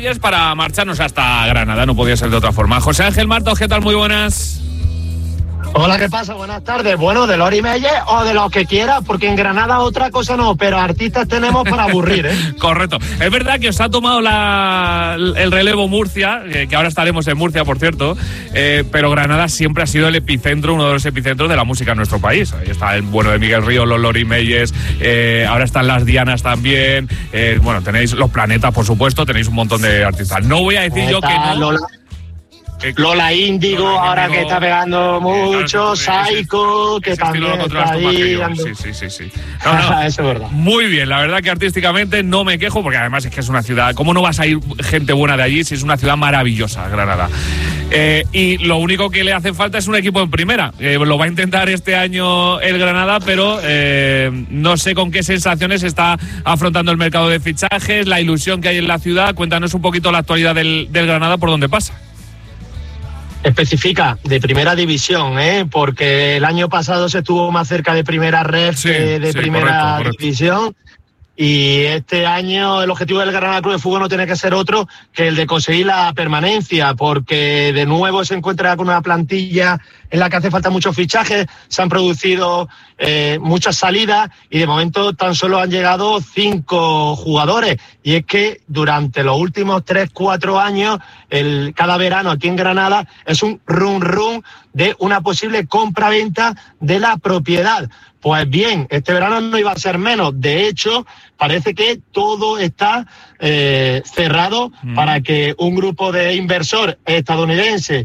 Es para marcharnos hasta Granada, no podía ser de otra forma. José Ángel Martos, ¿qué tal? Muy buenas. Hola, ¿qué pasa? Buenas tardes. Bueno, de Lori Meyers o de lo que quieras, porque en Granada otra cosa no, pero artistas tenemos para aburrir, ¿eh? Correcto. Es verdad que os ha tomado el relevo Murcia, que ahora estaremos en Murcia, por cierto, pero Granada siempre ha sido el epicentro, uno de los epicentros de la música en nuestro país. Ahí está el bueno de Miguel Ríos, los Lori Meyers, ahora están las Dianas también, bueno, tenéis los Planetas, por supuesto, tenéis un montón de artistas. No voy a decir yo que no... Lola Índigo, ahora que está pegando mucho, Psycho, que también está ahí. Sí. No, eso es verdad. Muy bien, la verdad que artísticamente no me quejo, porque además es que es una ciudad, ¿cómo no vas a ir gente buena de allí si es una ciudad maravillosa, Granada? Y lo único que le hace falta es un equipo en primera. Lo va a intentar este año el Granada, pero no sé con qué sensaciones está afrontando el mercado de fichajes, la ilusión que hay en la ciudad. Cuéntanos un poquito la actualidad del Granada, por dónde pasa. Especifica de primera división, porque el año pasado se estuvo más cerca de primera ref que de primera división. Y este año el objetivo del Granada Club de Fútbol no tiene que ser otro que el de conseguir la permanencia, porque de nuevo se encuentra con una plantilla en la que hace falta muchos fichajes, se han producido muchas salidas y de momento tan solo han llegado 5 jugadores. Y es que durante los últimos 3-4 años, cada verano aquí en Granada es un run de una posible compra-venta de la propiedad. Pues bien, este verano no iba a ser menos. De hecho, parece que todo está cerrado para que un grupo de inversor estadounidense,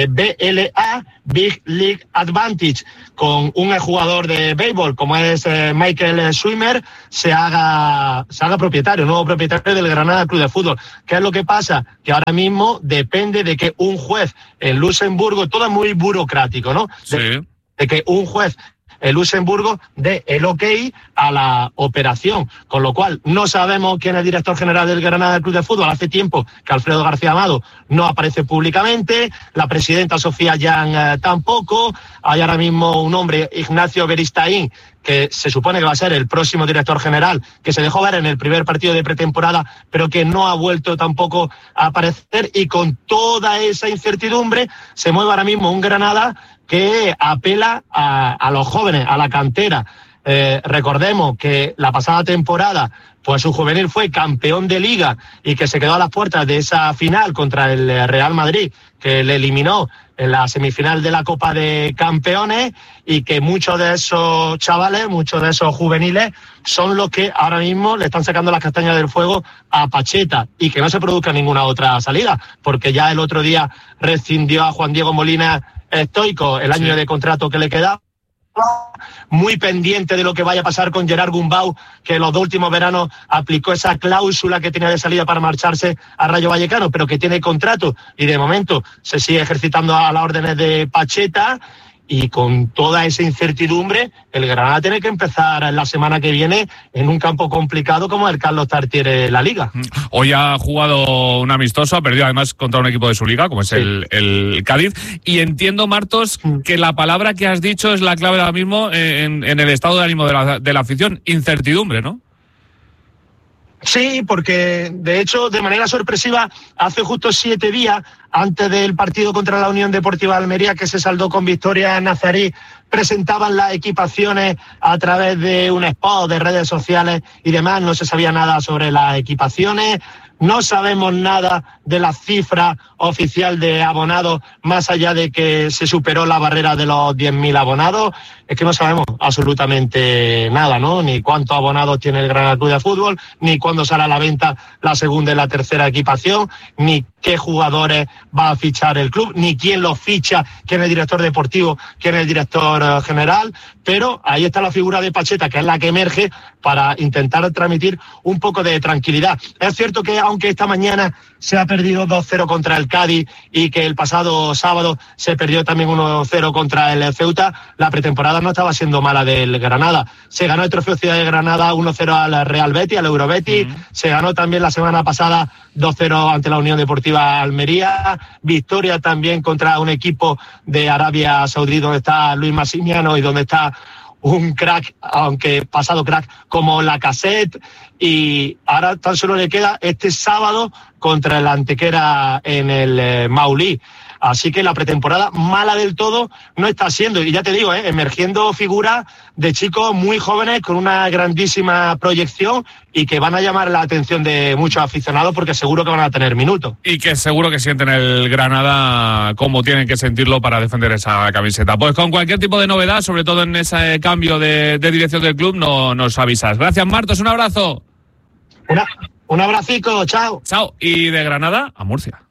BLA, Big League Advantage, con un jugador de béisbol como es Michael Swimmer, se haga propietario, nuevo propietario del Granada Club de Fútbol. ¿Qué es lo que pasa? Que ahora mismo depende de que un juez en Luxemburgo, todo es muy burocrático, ¿no? Sí. De que un juez en Luxemburgo dé el ok a la operación, con lo cual no sabemos quién es el director general del Granada Club de Fútbol. Hace tiempo que Alfredo García Amado no aparece públicamente, la presidenta Sofía Jan tampoco. Hay ahora mismo un hombre, Ignacio Beristain, que se supone que va a ser el próximo director general, que se dejó ver en el primer partido de pretemporada, pero que no ha vuelto tampoco a aparecer, y con toda esa incertidumbre se mueve ahora mismo un Granada que apela a los jóvenes, a la cantera. Recordemos que la pasada temporada, pues su juvenil fue campeón de Liga y que se quedó a las puertas de esa final contra el Real Madrid, que le eliminó en la semifinal de la Copa de Campeones, y que muchos de esos chavales, muchos de esos juveniles son los que ahora mismo le están sacando las castañas del fuego a Pacheta, y que no se produzca ninguna otra salida, porque ya el otro día rescindió a Juan Diego Molina Stoico el año de contrato que le queda. Muy pendiente de lo que vaya a pasar con Gerard Gumbau, que los 2 últimos veranos aplicó esa cláusula que tenía de salida para marcharse a Rayo Vallecano, pero que tiene contrato y de momento se sigue ejercitando a las órdenes de Pacheta. Y con toda esa incertidumbre, el Granada tiene que empezar la semana que viene en un campo complicado como el Carlos Tartiere la Liga. Hoy ha jugado un amistoso, ha perdido además contra un equipo de su liga, como es el Cádiz. Y entiendo, Martos, que la palabra que has dicho es la clave ahora mismo en el estado de ánimo de la afición: incertidumbre, ¿no? Sí, porque de hecho, de manera sorpresiva, hace justo 7 días, antes del partido contra la Unión Deportiva de Almería, que se saldó con victoria nazarí, presentaban las equipaciones a través de un spot de redes sociales y demás. No se sabía nada sobre las equipaciones, no sabemos nada de la cifra oficial de abonados, más allá de que se superó la barrera de los 10.000 abonados. Es que no sabemos absolutamente nada, ¿no? Ni cuántos abonados tiene el Granada Club de Fútbol, ni cuándo sale a la venta la segunda y la tercera equipación, ni qué jugadores va a fichar el club, ni quién los ficha, quién es el director deportivo, quién es el director general. Pero ahí está la figura de Pacheta, que es la que emerge para intentar transmitir un poco de tranquilidad. Es cierto que aunque esta mañana se ha perdido 2-0 contra el Cádiz y que el pasado sábado se perdió también 1-0 contra el Ceuta, la pretemporada no estaba siendo mala del Granada. Se ganó el Trofeo Ciudad de Granada 1-0 al Real Betis, al Eurobetis. Se ganó también la semana pasada 2-0 ante la Unión Deportiva Almería. Victoria también contra un equipo de Arabia Saudí, donde está Luis Massimiano y donde está un crack, aunque pasado crack, como Lacazette. y ahora tan solo le queda este sábado contra el Antequera en el Maulí. Así que la pretemporada mala del todo no está siendo. Y ya te digo, emergiendo figuras de chicos muy jóvenes con una grandísima proyección y que van a llamar la atención de muchos aficionados porque seguro que van a tener minutos. Y que seguro que sienten el Granada como tienen que sentirlo para defender esa camiseta. Pues con cualquier tipo de novedad, sobre todo en ese cambio de dirección del club, nos avisas. Gracias, Martos. Un abrazo. Un abracico. Chao. Chao. Y de Granada a Murcia.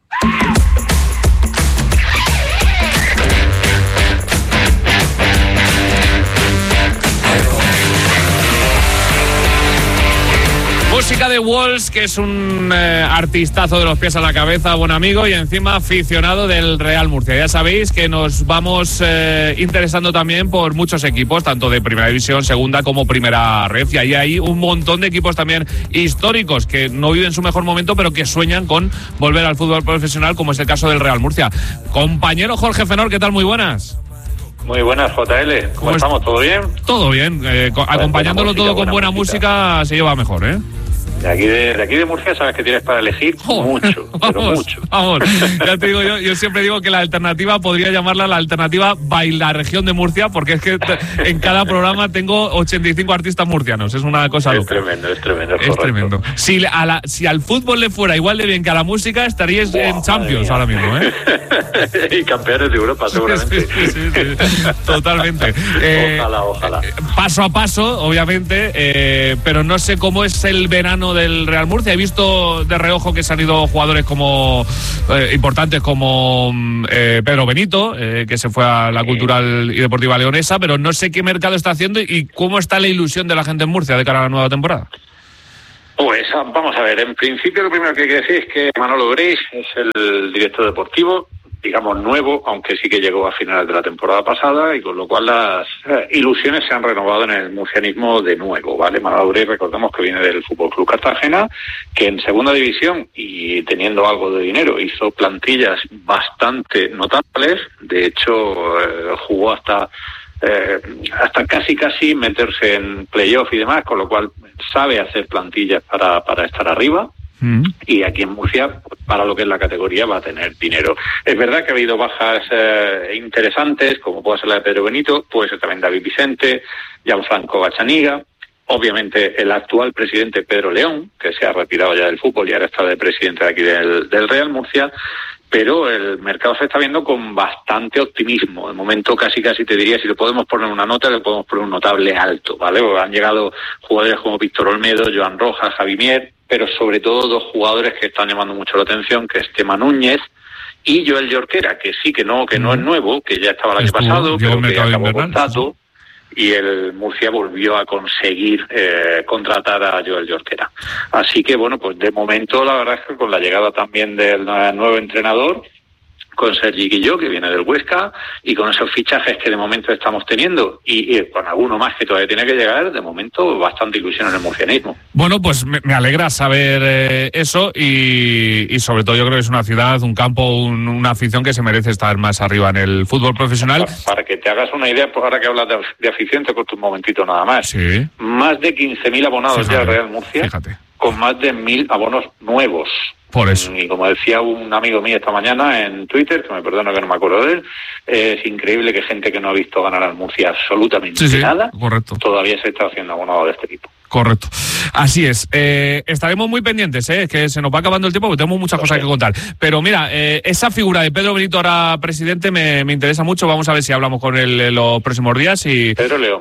Música de Walls, que es un artistazo de los pies a la cabeza, buen amigo y encima aficionado del Real Murcia. Ya sabéis que nos vamos interesando también por muchos equipos, tanto de Primera División, Segunda como Primera Ref. Y ahí hay un montón de equipos también históricos que no viven su mejor momento, pero que sueñan con volver al fútbol profesional, como es el caso del Real Murcia. Compañero Jorge Fenor, ¿qué tal? Muy buenas. Muy buenas, JL. ¿Cómo estamos? ¿Todo bien? Todo bien. Acompañándolo todo con buena música se lleva mejor, ¿eh? De aquí de Murcia sabes que tienes para elegir mucho, pero mucho. Vamos, ya te digo, yo siempre digo que la alternativa podría llamarla la alternativa Baila Región de Murcia, porque es que en cada programa tengo 85 artistas murcianos, es una cosa loca. Es tremendo. Es tremendo. Si al fútbol le fuera igual de bien que a la música, estaríais en Champions ahora mismo, ¿eh? Y campeones de Europa, seguramente. Sí, totalmente. Ojalá. Paso a paso, obviamente, pero no sé cómo es el verano del Real Murcia. He visto de reojo que se han ido jugadores como importantes como Pedro Benito, que se fue a la Cultural y Deportiva Leonesa, pero no sé qué mercado está haciendo y cómo está la ilusión de la gente en Murcia de cara a la nueva temporada. Pues vamos a ver, en principio lo primero que hay que decir es que Manolo Greix es el director deportivo, digamos nuevo, aunque sí que llegó a finales de la temporada pasada, y con lo cual las ilusiones se han renovado en el murcianismo de nuevo, ¿vale? Manolo Greix, recordemos que viene del Fútbol Club Cartagena, que en segunda división y teniendo algo de dinero hizo plantillas bastante notables. De hecho jugó hasta casi meterse en playoff y demás, con lo cual sabe hacer plantillas para estar arriba. Y aquí en Murcia, para lo que es la categoría, va a tener dinero. Es verdad que ha habido bajas interesantes, como puede ser la de Pedro Benito, puede ser también David Vicente, Gianfranco Bachaniga, obviamente el actual presidente Pedro León, que se ha retirado ya del fútbol y ahora está de presidente de aquí del Real Murcia. Pero el mercado se está viendo con bastante optimismo. De momento casi te diría, si le podemos poner una nota, le podemos poner un notable alto, ¿vale? Porque han llegado jugadores como Víctor Olmedo, Joan Rojas, Javi Mier, pero sobre todo dos jugadores que están llamando mucho la atención, que es Tema Núñez y Joel Jorquera, que no es nuevo, que ya estaba el año pasado, pero que acabó contrato. Y el Murcia volvió a conseguir contratar a Joel Jorquera. Así que, bueno, pues de momento la verdad es que con la llegada también del nuevo entrenador, con Sergi Guilló, que viene del Huesca, y con esos fichajes que de momento estamos teniendo, y con alguno más que todavía tiene que llegar, de momento bastante ilusión en el murcianismo. Bueno, pues me alegra saber eso, y sobre todo yo creo que es una ciudad, un campo, una afición que se merece estar más arriba en el fútbol profesional. Para que te hagas una idea, pues ahora que hablas de afición, te corto un momentito nada más. Sí. Más de 15.000 abonados ya al Real Murcia, con más de 1.000 abonos nuevos. Por eso. Y como decía un amigo mío esta mañana en Twitter, que me perdono que no me acuerdo de él, es increíble que gente que no ha visto ganar al Murcia absolutamente nada, correcto, todavía se está haciendo abonado de este tipo. Correcto. Así es. Estaremos muy pendientes, es que se nos va acabando el tiempo porque tenemos muchas cosas que contar. Pero mira, esa figura de Pedro Benito ahora presidente me interesa mucho. Vamos a ver si hablamos con él en los próximos días. Pedro León.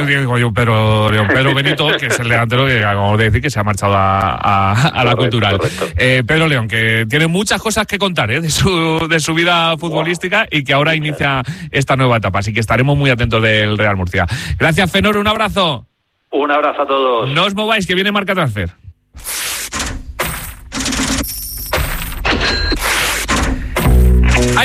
Pedro Benito, que es el delantero que acabamos de decir que se ha marchado a la Cultural. Pedro León, que tiene muchas cosas que contar de su vida futbolística y que ahora inicia esta nueva etapa. Así que estaremos muy atentos del Real Murcia. Gracias, Fenor. Un abrazo. Un abrazo a todos. No os mováis, que viene Marca Transfer.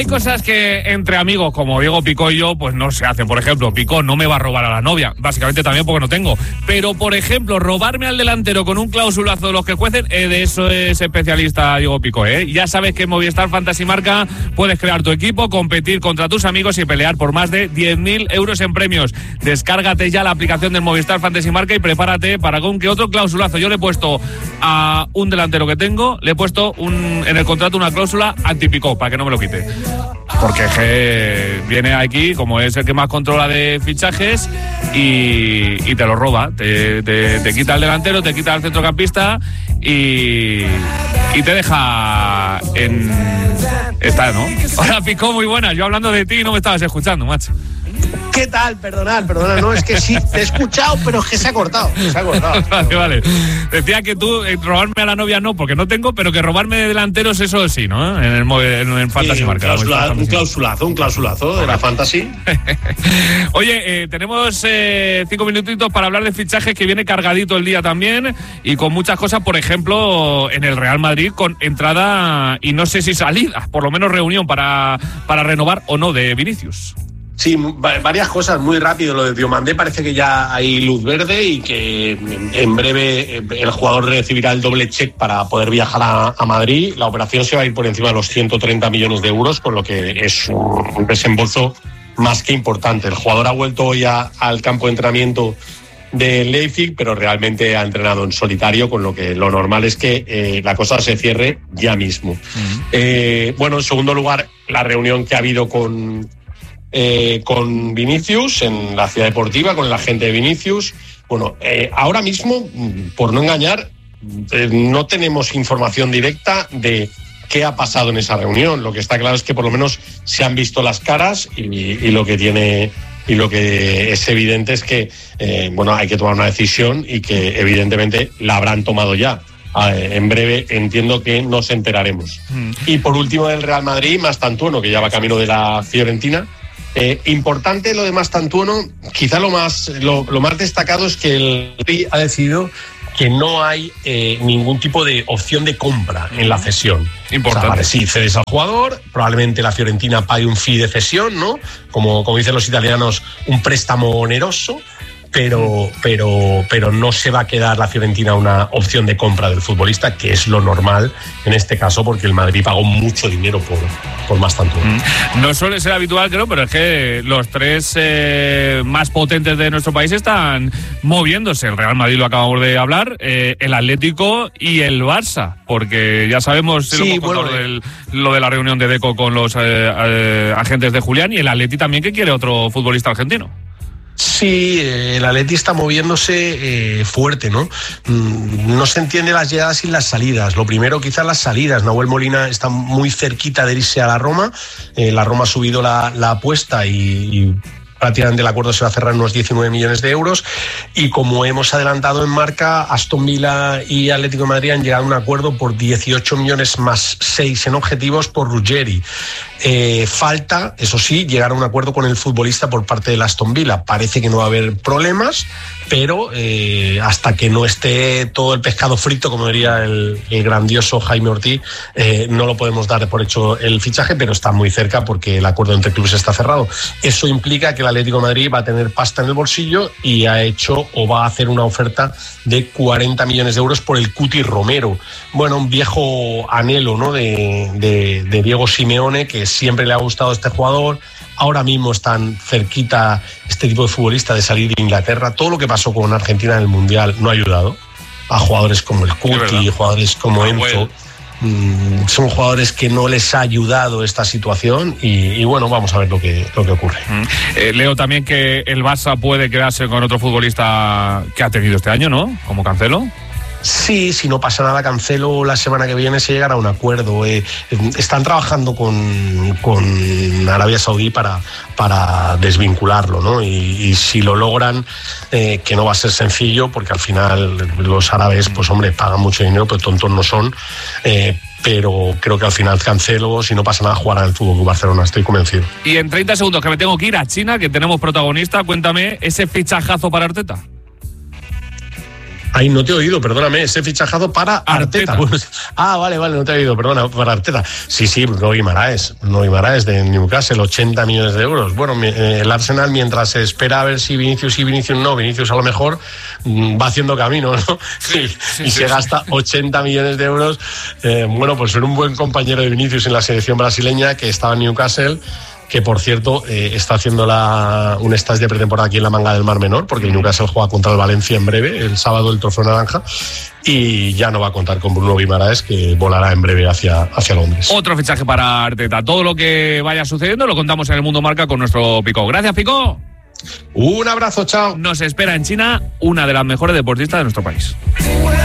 hay cosas que entre amigos como Diego Picó y yo pues no se hacen. Por ejemplo, Picó no me va a robar a la novia, básicamente también porque no tengo. Pero, por ejemplo, robarme al delantero con un clausulazo de los que cuecen, de eso es especialista Diego Picó, ¿eh? Ya sabes que en Movistar Fantasy Marca puedes crear tu equipo, competir contra tus amigos y pelear por más de 10.000 euros en premios. Descárgate ya la aplicación del Movistar Fantasy Marca y prepárate para con que otro clausulazo. Yo le he puesto a un delantero que tengo, le he puesto en el contrato una cláusula anti-Picó para que no me lo quite. Porque viene aquí, como es el que más controla de fichajes, y te lo roba. Te quita el delantero, te quita el centrocampista y te deja en... Está, ¿no? Hola, Picó, muy buena. Yo hablando de ti y no me estabas escuchando, macho. ¿Qué tal? Perdonad, no, es que sí, te he escuchado, pero es que se ha cortado. Vale. Decía que tú, robarme a la novia no, porque no tengo, pero que robarme de delanteros, eso sí, ¿no? En Fantasy Marca. Un clausulazo de la Fantasy. Oye, tenemos 5 minutitos para hablar de fichajes, que viene cargadito el día también, y con muchas cosas, por ejemplo, en el Real Madrid, con entrada y no sé si salida, por lo menos reunión para renovar o no de Vinicius. Sí, varias cosas muy rápido. Lo de Diomandé parece que ya hay luz verde y que en breve el jugador recibirá el doble check para poder viajar a Madrid. La operación se va a ir por encima de los 130 millones de euros, con lo que es un desembolso más que importante. El jugador ha vuelto hoy al campo de entrenamiento de Leipzig, pero realmente ha entrenado en solitario, con lo que lo normal es que la cosa se cierre ya mismo. Bueno, en segundo lugar, la reunión que ha habido con Vinicius en la Ciudad Deportiva, con el agente de Vinicius. Bueno, ahora mismo, por no engañar, no tenemos información directa de qué ha pasado en esa reunión. Lo que está claro es que por lo menos se han visto las caras y lo que es evidente es que hay que tomar una decisión y que evidentemente la habrán tomado ya. En breve entiendo que nos enteraremos. Y por último, del Real Madrid, Mastantuono, que ya va camino de la Fiorentina. Importante lo de Mastantuono, quizá lo más destacado es que el Madrid ha decidido que no hay ningún tipo de opción de compra en la cesión. Importante. O sea, vale, sí, cedes al jugador, probablemente la Fiorentina pague un fee de cesión, ¿no? Como dicen los italianos, un préstamo oneroso. Pero no se va a quedar la Fiorentina una opción de compra del futbolista, que es lo normal en este caso, porque el Madrid pagó mucho dinero por Mastantuono. No suele ser habitual, creo, pero es que los tres más potentes de nuestro país están moviéndose. El Real Madrid, lo acabamos de hablar, el Atlético y el Barça, porque ya sabemos lo de la reunión de Deco con los agentes de Julián, y el Atleti también, que quiere otro futbolista argentino. Sí, el Atleti está moviéndose fuerte, ¿no? No se entiende las llegadas y las salidas. Lo primero, quizás las salidas. Nahuel Molina está muy cerquita de irse a la Roma. La Roma ha subido la apuesta y prácticamente el acuerdo se va a cerrar en unos 19 millones de euros. Y como hemos adelantado en Marca, Aston Villa y Atlético de Madrid han llegado a un acuerdo por 18 millones más 6 en objetivos por Ruggeri. Falta, eso sí, llegar a un acuerdo con el futbolista por parte del Aston Villa. Parece que no va a haber problemas, pero hasta que no esté todo el pescado frito, como diría el grandioso Jaime Ortiz, no lo podemos dar por hecho el fichaje, pero está muy cerca porque el acuerdo entre clubes está cerrado. Eso implica que el Atlético de Madrid va a tener pasta en el bolsillo y ha hecho o va a hacer una oferta de 40 millones de euros por el Cuti Romero. Bueno, un viejo anhelo, ¿no? de Diego Simeone, que siempre le ha gustado este jugador. Ahora mismo están cerquita este tipo de futbolista de salir de Inglaterra. Todo lo que pasó con Argentina en el Mundial no ha ayudado a jugadores como el Cuti, jugadores como Enzo. Son jugadores que no les ha ayudado esta situación y bueno, vamos a ver lo que ocurre. Leo también que el Barça puede quedarse con otro futbolista que ha tenido este año, ¿no? Como Cancelo. Sí, si no pasa nada, Cancelo la semana que viene se llegará a un acuerdo. Están trabajando con Arabia Saudí para desvincularlo, ¿no? Y si lo logran, que no va a ser sencillo, porque al final los árabes, pues hombre, pagan mucho dinero, pero tontos no son. Pero creo que al final Cancelo, si no pasa nada, jugará en el Fútbol Club Barcelona, estoy convencido. Y en 30 segundos, que me tengo que ir a China, que tenemos protagonista, cuéntame ese fichajazo para Arteta. Ay, no te he oído, perdóname, ese fichajazo para Arteta. Bueno, vale, no te he oído, perdona, para Arteta. Sí, Bruno Guimaraes de Newcastle, 80 millones de euros. Bueno, el Arsenal, mientras se espera a ver si Vinicius a lo mejor va haciendo camino, ¿no? Y se gasta 80 millones de euros. Bueno, pues ser un buen compañero de Vinicius en la selección brasileña, que estaba en Newcastle, que por cierto está haciendo un stage de pretemporada aquí en la Manga del Mar Menor, porque el Newcastle juega contra el Valencia en breve, el sábado, el Trofeo Naranja, y ya no va a contar con Bruno Guimaraes, que volará en breve hacia Londres. Otro fichaje para Arteta. Todo lo que vaya sucediendo lo contamos en El Mundo Marca con nuestro Pico. Gracias, Pico. Un abrazo, chao. Nos espera en China una de las mejores deportistas de nuestro país.